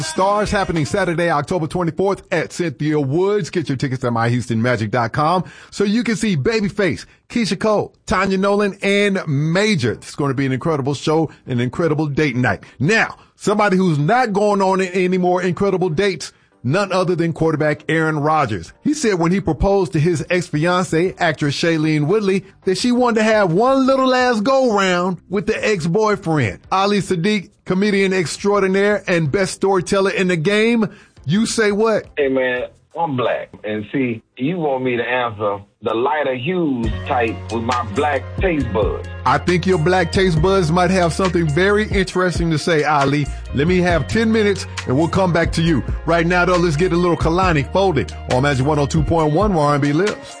Stars happening Saturday, October 24th at Cynthia Woods. Get your tickets at myhoustonmagic.com so you can see Babyface, Keisha Cole, Tanya Nolan, and Major. It's going to be an incredible show, an incredible date night. Now, somebody who's not going on any more incredible dates, none other than quarterback Aaron Rodgers. He said when he proposed to his ex-fiancée, actress Shailene Woodley, that she wanted to have one little last go-round with the ex-boyfriend. Ali Sadiq, comedian extraordinaire and best storyteller in the game. You say what? Hey, man, I'm black. And see, you want me to answer the lighter hues type with my black taste buds. I think your black taste buds might have something very interesting to say, Ali. Let me have 10 minutes and we'll come back to you. Right now, though, let's get a little Kalani folded on Magic 102.1 where R&B lives.